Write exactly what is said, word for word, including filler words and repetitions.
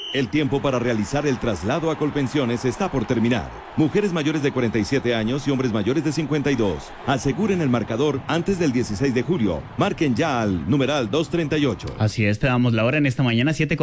El tiempo para realizar el traslado a Colpensiones está por terminar. Mujeres mayores de cuarenta y siete años y hombres mayores de cincuenta y dos. Aseguren el marcador antes del dieciséis de julio. Marquen ya al numeral doscientos treinta y ocho. Así es, te damos la hora en esta mañana, siete.